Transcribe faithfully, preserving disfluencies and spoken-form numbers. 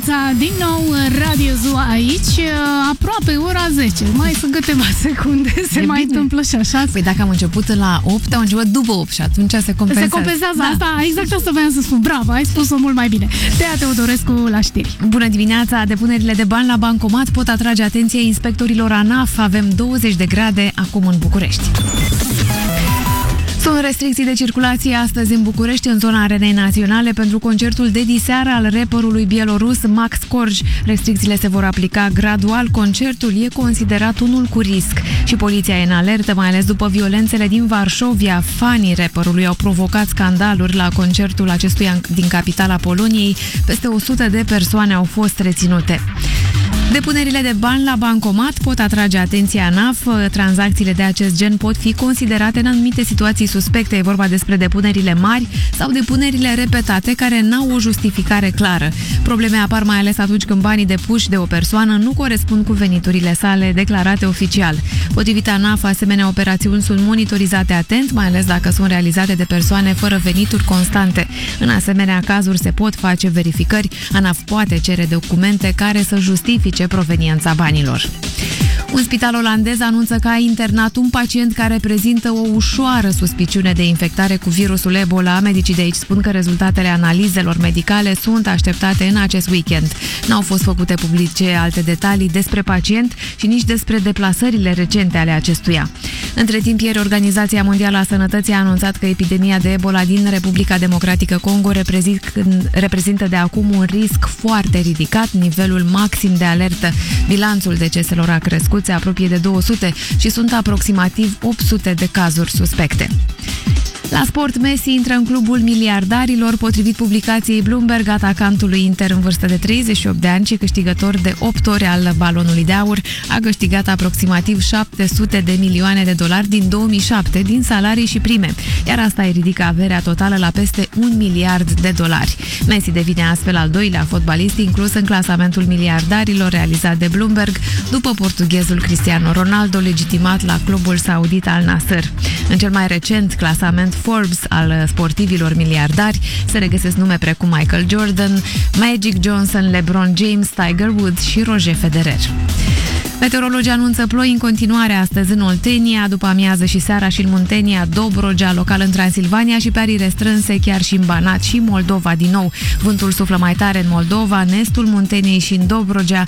dimineața, din nou Radio Zoo aici, aproape ora zece. Mai sunt câteva secunde, se e mai bine. întâmplă și așa. Păi dacă am început la opt, am început după opt și atunci se compensează. Se compensează, da. asta, exact asta voiam să spun. Bravo, ai spus-o mult mai bine. Tea Teodorescu la știri. Bună dimineața! Depunerile de bani la bancomat pot atrage atenția inspectorilor ANAF. Avem douăzeci de grade acum în București. Sunt restricții de circulație astăzi în București, în zona Arenei Naționale, pentru concertul de diseară al rapperului bielorus Max Corj. Restricțiile se vor aplica gradual. Concertul e considerat unul cu risc și poliția e în alertă, mai ales după violențele din Varșovia. Fanii rapperului au provocat scandaluri la concertul acestuia din capitala Poloniei. Peste o sută de persoane au fost reținute. Depunerile de bani la bancomat pot atrage atenția ANAF. Tranzacțiile de acest gen pot fi considerate în anumite situații suspecte. E vorba despre depunerile mari sau depunerile repetate care n-au o justificare clară. Probleme apar mai ales atunci când banii depuși de o persoană nu corespund cu veniturile sale declarate oficial. Potrivit ANAF, asemenea operațiuni sunt monitorizate atent, mai ales dacă sunt realizate de persoane fără venituri constante. În asemenea cazuri se pot face verificări. ANAF poate cere documente care să justifice proveniența banilor. Un spital olandez anunță că a internat un pacient care prezintă o ușoară suspiciune de infectare cu virusul Ebola. Medicii de aici spun că rezultatele analizelor medicale sunt așteptate în acest weekend. N-au fost făcute publice alte detalii despre pacient și nici despre deplasările recente ale acestuia. Între timp, ieri, Organizația Mondială a Sănătății a anunțat că epidemia de Ebola din Republica Democratică Congo reprezintă de acum un risc foarte ridicat, nivelul maxim de alertă. Bilanțul deceselor a crescut, se apropie de două sute și sunt aproximativ opt sute de cazuri suspecte. La sport, Messi intră în clubul miliardarilor. Potrivit publicației Bloomberg, atacantului Inter în vârstă de treizeci și opt de ani și câștigător de opt ori al balonului de aur, a câștigat aproximativ șapte sute de milioane de dolari din două mii șapte din salarii și prime, iar asta îi ridică averea totală la peste un miliard de dolari. Messi devine astfel al doilea fotbalist inclus în clasamentul miliardarilor realizat de Bloomberg, după portughezul Cristiano Ronaldo, legitimat la clubul saudit Al Nassr. În cel mai recent clasament Forbes al sportivilor miliardari se regăsesc nume precum Michael Jordan, Magic Johnson, LeBron James, Tiger Woods și Roger Federer. Meteorologii anunță ploi în continuare astăzi în Oltenia, după amiază și seara și în Muntenia, Dobrogea, local în Transilvania și pe arii restrânse chiar și în Banat și Moldova din nou. Vântul suflă mai tare în Moldova, în estul Munteniei și în Dobrogea.